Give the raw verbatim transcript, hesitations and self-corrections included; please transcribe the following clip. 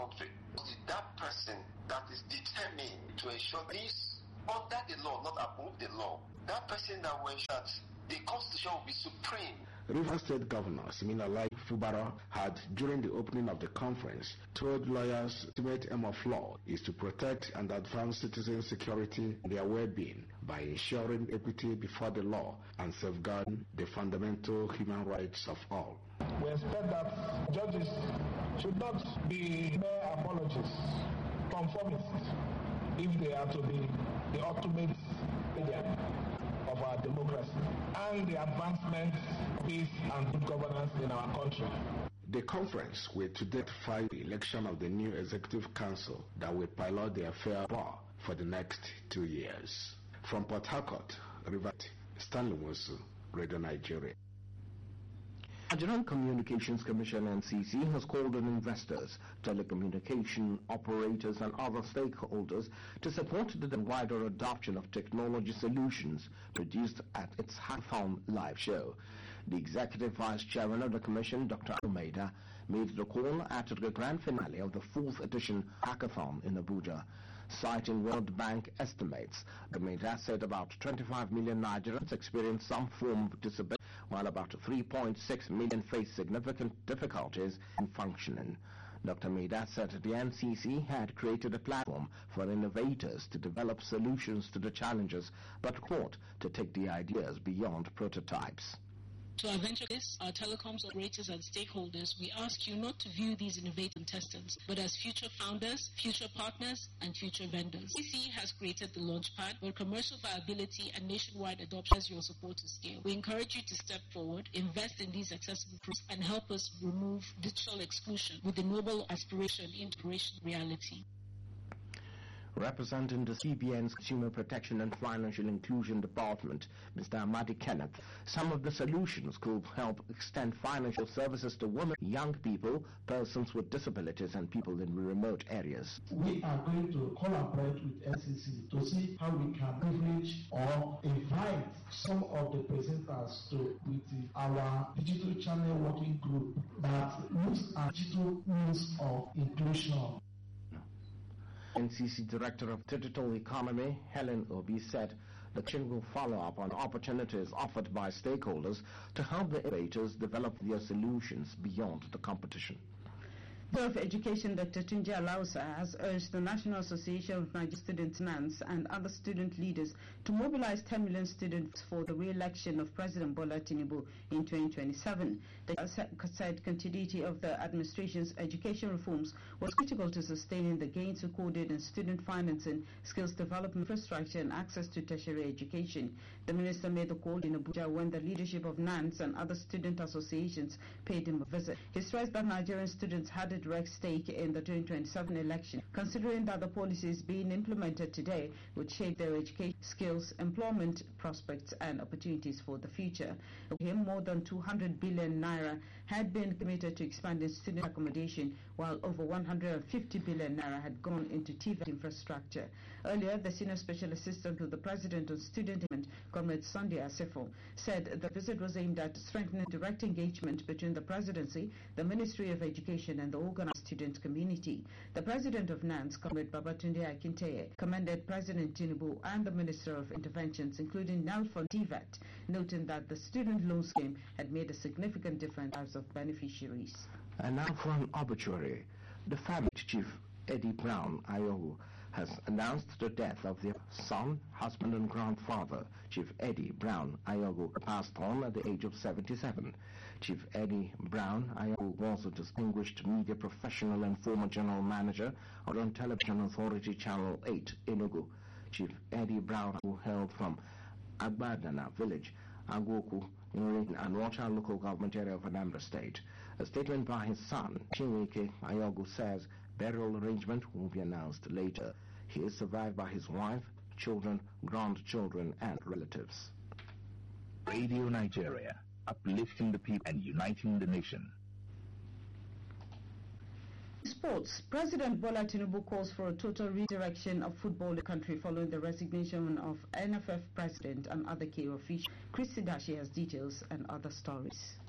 country. It's that person that is determined to ensure this under the law, not above the law. That person that will ensure that the Constitution will be supreme. Rivers State Governor Siminalayi Fubara had, during the opening of the conference, told lawyers the ultimate aim of law is to protect and advance citizen security and their well-being by ensuring equity before the law and safeguarding the fundamental human rights of all. We expect that judges should not be mere apologists, conformists, if they are to be the ultimate media of our democracy and the advancement, peace and good governance in our country. The conference will today define the election of the new Executive Council that will pilot the affair bar for the next two years. From Port Harcourt, Rivat, Stanley Musu, Radio Nigeria. Nigerian Communications Commission N C C has called on investors, telecommunication operators and other stakeholders to support the wider adoption of technology solutions produced at its Hackathon live show. The Executive Vice Chairman of the Commission, Doctor Almeida, made the call at the grand finale of the fourth edition Hackathon in Abuja. Citing World Bank estimates, Almeida said about twenty-five million Nigerians experience some form of disability, while about three point six million face significant difficulties in functioning. Doctor Maida said the N C C had created a platform for innovators to develop solutions to the challenges, but called to take the ideas beyond prototypes. To our venturists, our telecoms operators and stakeholders, we ask you not to view these innovative contestants, but as future founders, future partners, and future vendors. C C has created the Launchpad, where commercial viability and nationwide adoption has your support to scale. We encourage you to step forward, invest in these accessible products, and help us remove digital exclusion with the noble aspiration into operational reality. Representing the C B N's Consumer Protection and Financial Inclusion Department, Mister Amadi Kenneth, some of the solutions could help extend financial services to women, young people, persons with disabilities, and people in remote areas. We are going to collaborate with N C C to see how we can privilege or invite some of the presenters to with our digital channel working group that looks at digital means of inclusion. N C C Director of Digital Economy, Helen Obi, said the commission will follow up on opportunities offered by stakeholders to help the innovators develop their solutions beyond the competition. Minister of Education Doctor Tunji Alausa has urged the National Association of Nigerian Students N A N S and other student leaders to mobilize ten million students for the re-election of President Bola Tinubu in twenty twenty-seven. The said continuity of the administration's education reforms was critical to sustaining the gains recorded in student financing, skills development, infrastructure and access to tertiary education. The minister made the call in Abuja when the leadership of N A N S and other student associations paid him a visit. He stressed that Nigerian students had a direct stake in the twenty twenty-seven election, considering that the policies being implemented today would shape their education, skills, employment prospects and opportunities for the future. For him, more than two hundred billion naira had been committed to expanding student accommodation, while over one hundred fifty billion naira had gone into T V E T infrastructure. Earlier, the senior special assistant to the president on student engagement, Comrade Sunday Asifo, said the visit was aimed at strengthening direct engagement between the presidency, the Ministry of Education and the organized student community. The president of N A N S, Comrade Babatunde Akinteye, commended President Tinubu and the Minister of Interventions, including N E L for T V E T, noting that the student loan scheme had made a significant difference in the lives of beneficiaries. And now for an obituary. The family chief, Eddie Brown Ayogu, has announced the death of their son, husband and grandfather, Chief Eddie Brown Ayogu, passed on at the age of seventy-seven. Chief Eddie Brown Ayogu was a distinguished media professional and former general manager on Television Authority Channel eight, Enugu. Chief Eddie Brown, who hailed from Agbadana village, Agoku, in Anwacha local government area of Anambra State. A statement by his son, Chinwike Ayogu, says burial arrangement will be announced later. He is survived by his wife, children, grandchildren, and relatives. Radio Nigeria, uplifting the people and uniting the nation. Sports. President Bola Tinubu calls for a total redirection of football in the country following the resignation of N F F president and other key officials. Christy Dashi has details and other stories.